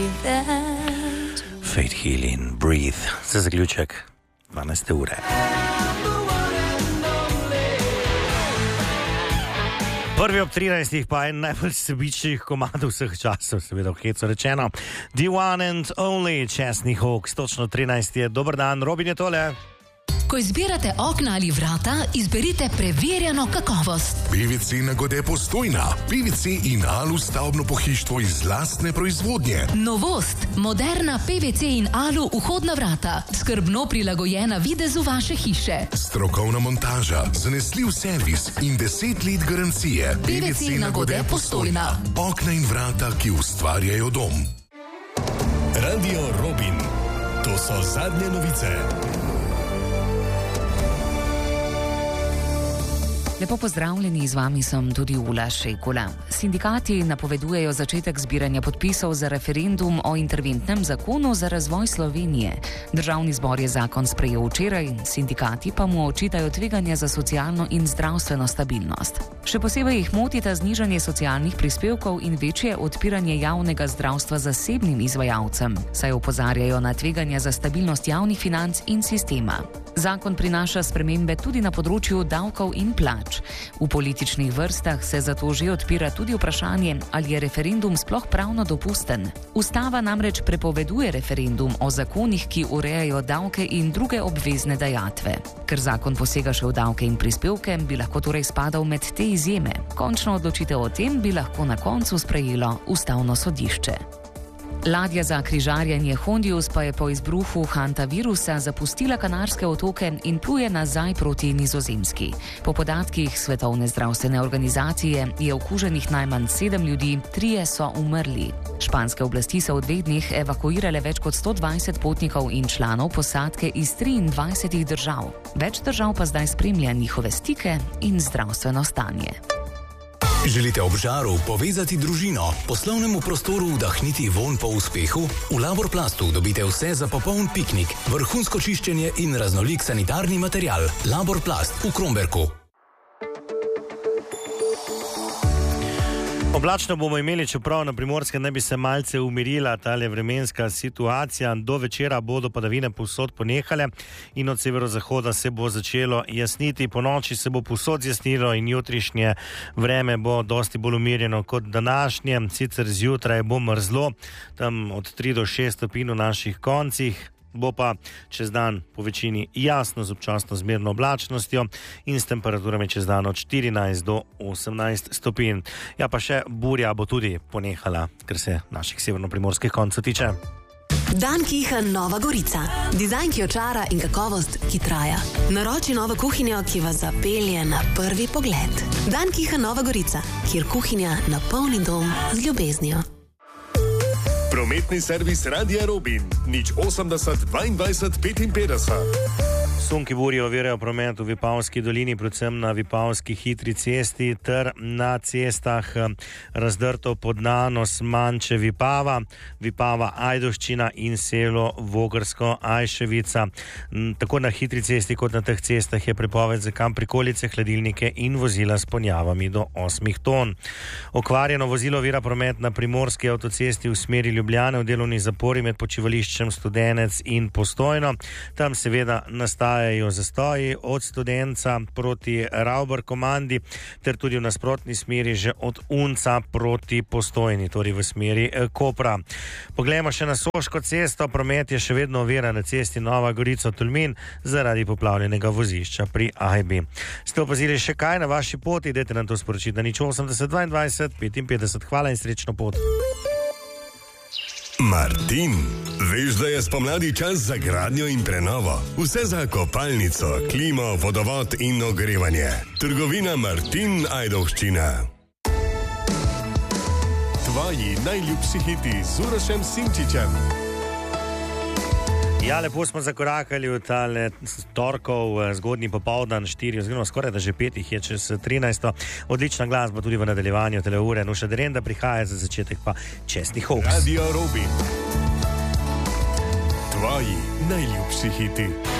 Fate Healing, Breathe, za zaključek 12. ure. Prvi ob 13. pa je najbolj sebičnih komadov vseh časov, seveda v hecu rečeno. The One and Only, Chesney Hawkes, točno 13. je. Dober dan, Robin je tole. Ko izbirate okna ali vrata, izberite preverjeno kakovost. PVC Nagode Postojna. PVC in alu stavbno pohištvo iz lastne proizvodnje. Novost, moderna PVC in alu vhodna vrata, skrbno prilagojena videzu vaše hiše. Strokovna montaža, zanesljiv servis in 10 let garancije. PVC Nagode Postojna. Okna in vrata, ki ustvarjajo dom. Radio Robin. To so zadnje novice. Lepo pozdravljeni, z vami sem tudi Ula Šekula. Sindikati napovedujejo začetek zbiranja podpisov za referendum o interventnem zakonu za razvoj Slovenije. Državni zbor je zakon sprejel včeraj, sindikati pa mu očitajo tveganje za socialno in zdravstveno stabilnost. Še posebej jih motita znižanje socialnih prispevkov in večje odpiranje javnega zdravstva zasebnim izvajalcem, saj opozarjajo na tveganje za stabilnost javnih financ in sistema. Zakon prinaša spremembe tudi na področju davkov in plač. V političnih vrstah se zato že odpira tudi vprašanje, ali je referendum sploh pravno dopusten. Ustava namreč prepoveduje referendum o zakonih, ki urejajo davke in druge obvezne dajatve. Ker zakon posega še v davke in prispevke, bi lahko torej spadal med te izjeme. Končno odločitev o tem bi lahko na koncu sprejelo Ustavno sodišče. Ladja za križarjenje Hondius pa je po izbruhu hantavirusa zapustila Kanarske otoke in pluje nazaj proti Nizozemski. Po podatkih Svetovne zdravstvene organizacije je okuženih najmanj 7 ljudi, 3 so umrli. Španske oblasti so v 2 dneh evakuirale več kot 120 potnikov in članov posadke iz 23 držav. Več držav pa zdaj spremlja njihove stike in zdravstveno stanje. Želite ob žaru povezati družino, poslovnemu prostoru vdahniti vonj po uspehu? V Laborplastu dobite vse za popoln piknik, vrhunsko čiščenje in raznolik sanitarni material. Laborplast v Kromberku. Oblačno bomo imeli, čeprav na Primorskem ne bi se malce umirila tale vremenska situacija. Do večera bodo padavine povsod ponehale in od severozahoda se bo začelo jasniti. Po noči se bo povsod zjasnilo in jutrišnje vreme bo dosti bolj umirjeno kot današnje. Sicer zjutraj bo mrzlo, tam od 3 do 6 stopinj v naših koncih. Bo pa čez dan po večini jasno z občasno zmerno oblačnostjo in s temperaturami čez dan od 14 do 18 stopinj. Ja, pa še burja bo tudi ponehala, ker se naših severnoprimorskih koncev tiče. Dan Kihan Nova Gorica. Dizajn, ki očara in kakovost, ki traja. Naroči novo kuhinjo, ki vas zapelje na prvi pogled. Dan Kihan Nova Gorica, kjer kuhinja napolni dom z ljubeznijo. Prometni servis Radia Robin. 080 22 55. Sunki burje ovirajo promet v Vipavski dolini, predvsem na Vipavski hitri cesti ter na cestah Razdrto Podnanos, Manče, Vipava, Vipava Ajdovščina in selo Vogrsko Ajševica. Tako na hitri cesti kot na teh cestah je prepoved za kamp prikolice, hladilnike in vozila s ponjavami do 8 ton. Okvarjeno vozilo ovira promet na Primorski avtocesti v smeri Ljubljane v delovni zapori med počivališčem Studenec in Postojno. Tam seveda nastajajo zastoji od Studenca proti Ravbar komandi ter tudi v nasprotni smeri že od Unca proti Postojni, torej v smeri Kopra. Poglejmo še na Soško cesto. Promet je še vedno oviran na cesti Nova Gorica-Tolmin zaradi poplavljenega vozišča pri Ajbi. Ste opazili še kaj na vaši poti? Dajte nam to sporočiti na 080 22 55. Hvala in srečno pot. Martin, veš, da je spomladi čas za gradnjo in prenovo? Vse za kopalnico, klimo, vodovod in ogrevanje. Trgovina Martin Ajdovščina. Tvoji najljubši hiti z Urošem Simčičem. Ja, lepo smo zakorakali v tale torkov, zgodnji popoldan, 4, oziroma skoraj da že 5 je čez 13. Odlična glasba tudi v nadaljevanju tele ure. Nuša Derenda prihaja, za začetek pa Chesney Hawkes. Radio Robin. Tvoji najljubši hiti.